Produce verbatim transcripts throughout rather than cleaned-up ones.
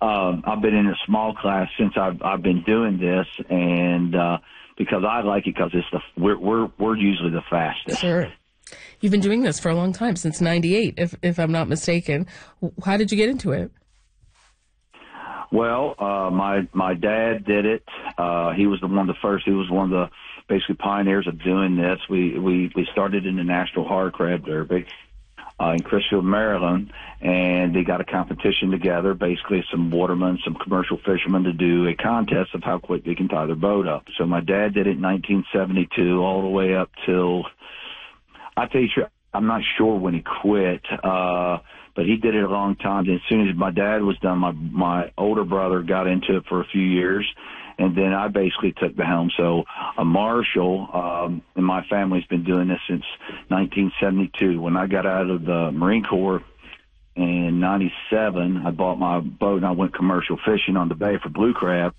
um, I've been in a small class since I've, I've been doing this, and uh, because I like it because it's the we're, we're we're usually the fastest. Sure. You've been doing this for a long time, since ninety-eight, if if I'm not mistaken. How did you get into it? Well, uh, my my dad did it. Uh, he was the one of the first. He was one of the basically pioneers of doing this. We we we started in the National Hard Crab Derby uh, in Crisfield, Maryland, and they got a competition together. Basically, some watermen, some commercial fishermen, to do a contest of how quick they can tie their boat up. So my dad did it in nineteen seventy-two, all the way up till. I tell you, I'm not sure when he quit, uh, but he did it a long time. And as soon as my dad was done, my my older brother got into it for a few years, and then I basically took the helm. So a marshal um, in my family's been doing this since nineteen seventy-two. When I got out of the Marine Corps in ninety-seven, I bought my boat and I went commercial fishing on the bay for blue crab.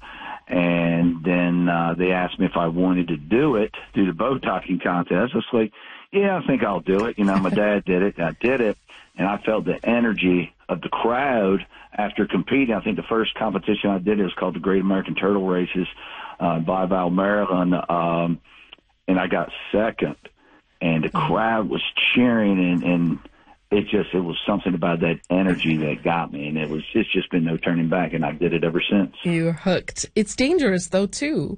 And then uh, they asked me if I wanted to do it, do the boat docking contest. I was like, yeah, I think I'll do it. You know, my dad did it. I did it. And I felt the energy of the crowd after competing. I think the first competition I did, it was called the Great American Turtle Races uh, in Blytheville, Maryland. Um, and I got second. And the crowd was cheering, and, and it just, it was something about that energy that got me. And it was, it's just been no turning back. And I did it ever since. You're hooked. It's dangerous, though, too.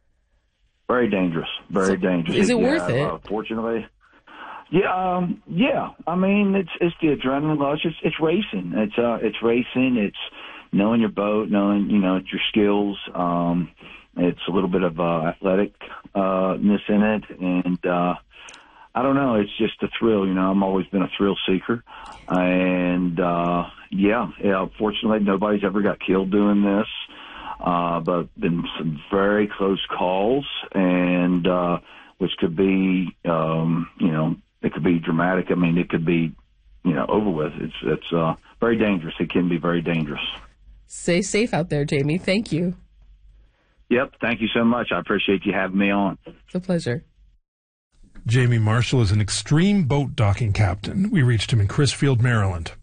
Very dangerous. Very so, dangerous. Is it yeah, worth it? Uh, fortunately. Yeah, um, yeah. I mean, it's it's the adrenaline rush. It's it's racing. It's uh, it's racing. It's knowing your boat, knowing you know your skills. Um, it's a little bit of uh, athleticness in it, and uh, I don't know. It's just a thrill. You know, I've always been a thrill seeker, and uh, yeah, yeah. Fortunately, nobody's ever got killed doing this, uh, but been some very close calls, and uh, which could be, um, you know. It could be dramatic. I mean, it could be, you know, over with. It's it's uh, very dangerous. It can be very dangerous. Stay safe out there, Jamie. Thank you. Yep. Thank you so much. I appreciate you having me on. It's a pleasure. Jamie Marshall is an extreme boat docking captain. We reached him in Crisfield, Maryland.